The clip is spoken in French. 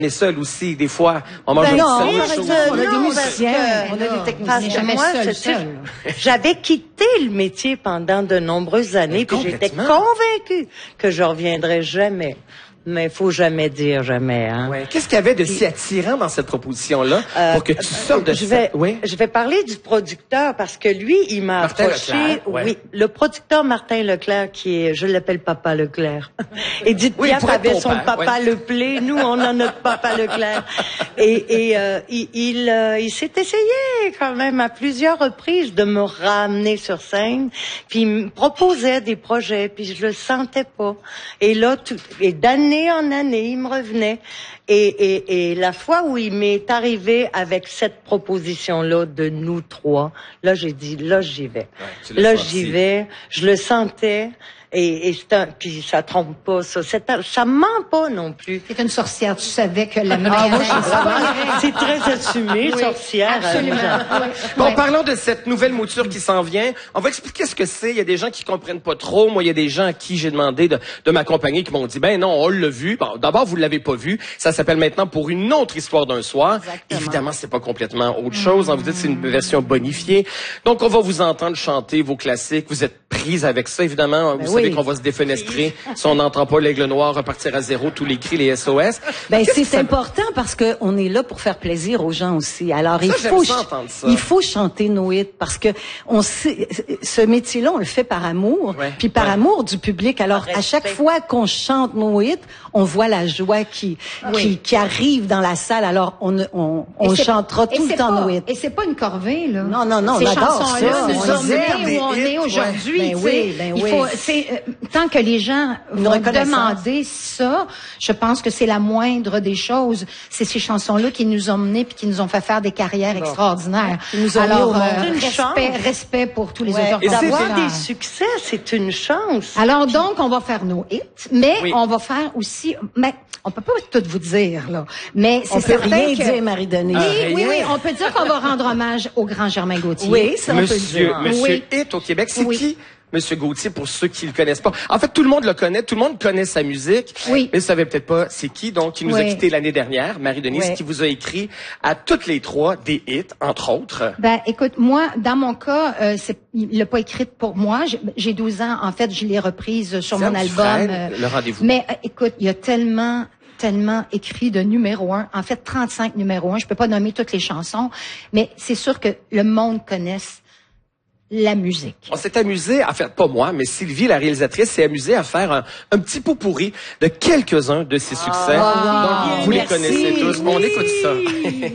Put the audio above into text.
est seul aussi, des fois. On mange non, un petit on a des musiciens, on a des techniciens. Parce que Jamais moi, seul. j'avais quitté le métier pendant de nombreuses années, puis j'étais convaincue que je reviendrais jamais. Mais faut jamais dire jamais, hein. Ouais. Qu'est-ce qu'il y avait de si attirant dans cette proposition-là pour que tu sortes de ça? Oui. Je vais parler du producteur parce que lui, il m'a approché. Oui, le producteur Martin Leclerc, qui est, je l'appelle Papa Leclerc. Edith Piaf avait son papa Leplé. Nous, on a notre Papa Leclerc. Et il s'est essayé quand même à plusieurs reprises de me ramener sur scène. Puis il me proposait des projets, puis je le sentais pas. Et là, d'année en année, il me revenait. Et la fois où il m'est arrivé avec cette proposition-là de nous trois, là, j'ai dit, là, j'y vais. Ouais, là, j'y vais. Je le sentais. Et puis ça trompe pas, ça. Ça ment pas non plus. C'est une sorcière, tu savais que la c'est très assumé, sorcière. Absolument. Bon, parlons de cette nouvelle mouture qui s'en vient. On va expliquer ce que c'est. Il y a des gens qui comprennent pas trop. Moi, il y a des gens à qui j'ai demandé de m'accompagner qui m'ont dit, ben non, on l'a vu. Bon, d'abord, vous l'avez pas vu. Ça s'appelle maintenant Pour une autre histoire d'un soir. Exactement. Évidemment, c'est pas complètement autre chose. Vous dites c'est une version bonifiée. Donc, on va vous entendre chanter vos classiques. Vous êtes prise avec ça, évidemment. Vous savez qu'on va se défenestrer. Si on n'entend pas l'aigle noir repartir à zéro, tous les cris, les SOS. Ben, c'est important parce que on est là pour faire plaisir aux gens aussi. Alors, il faut chanter nos hits parce que on sait, ce métier-là, on le fait par amour, puis par amour du public. Alors, à chaque fois qu'on chante nos hits, on voit la joie qui arrive dans la salle. Alors, on chantera tout le temps nos hits. Et c'est pas une corvée, là. Non, on Ces adore chansons-là nous ça. emmener où on est aujourd'hui. Il faut, tant que les gens vont demander ça, je pense que c'est la moindre des choses. C'est ces chansons-là qui nous ont menés puis qui nous ont fait faire des carrières extraordinaires. Alors, respect pour tous les auteurs. D'avoir des succès, c'est une chance. Alors donc, on va faire nos hits, mais on va faire aussi, mais on peut pas tout vous dire, là. Mais c'est certain peut rien dire, Marie-Denise. Oui, on peut dire qu'on va rendre hommage au grand Germain Gauthier. Oui, ça on peut dire. Monsieur Hit au Québec, c'est qui? Monsieur Gauthier, pour ceux qui le connaissent pas. En fait, tout le monde le connaît, tout le monde connaît sa musique, mais ne savait peut-être pas c'est qui. Donc, il nous a quitté l'année dernière, Marie-Denise, qui vous a écrit à toutes les trois des hits, entre autres. Ben, écoute, moi, dans mon cas, il l'a pas écrite pour moi. J'ai 12 ans, en fait, je l'ai reprise sur mon album. Le rendez-vous. Mais écoute, il y a tellement écrit de numéro 1. En fait, 35 numéro 1. Je peux pas nommer toutes les chansons, mais c'est sûr que le monde connaisse la musique. On s'est amusé à faire, pas moi, mais Sylvie, la réalisatrice, s'est amusée à faire un petit pot pourri de quelques-uns de ses succès. Donc, vous les connaissez tous. On écoute ça.